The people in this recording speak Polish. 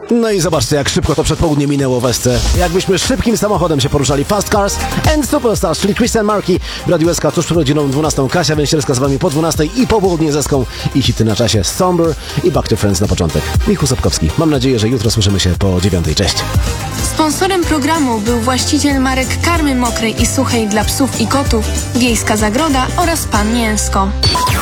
No i zobaczcie, jak szybko to przedpołudnie minęło w Esce. Jakbyśmy szybkim samochodem się poruszali. Fast Cars and Superstars, czyli Christian Marquis w Radiu SK tuż przed godziną 12. Kasia Węsierska z wami po 12 i popołudnie z Eską i hity na czasie Somber i Back to Friends na początek. Michał Sobkowski. Mam nadzieję, że jutro słyszymy się po 9. Cześć. Sponsorem programu był właściciel marek karmy mokrej i suchej dla psów i kotów, Wiejska Zagroda oraz Pan Mięsko.